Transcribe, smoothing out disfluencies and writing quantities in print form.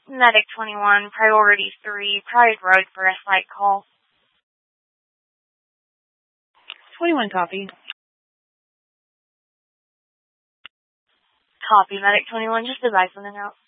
Medic 21, Priority 3, Pride Road for a site call. 21, copy. Copy, Medic 21, just advise on the route.